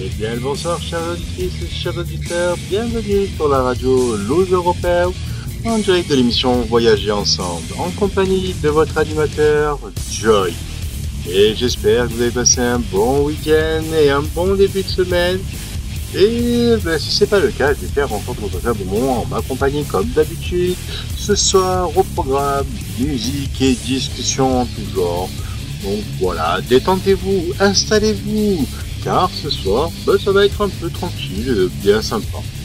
Eh bien, bonsoir, chers auditrices et chers auditeurs. Bienvenue sur la radio Lose Européen, en direct de l'émission Voyager ensemble, en compagnie de votre animateur, Joy. Et j'espère que vous avez passé un bon week-end et un bon début de semaine. Et si c'est pas le cas, j'espère encore que vous passez un bon moment en ma compagnie comme d'habitude. Ce soir, au programme, musique et discussion en tout genre. Donc voilà, détendez-vous, installez-vous, car ce soir, ça va être un peu tranquille, bien sympa.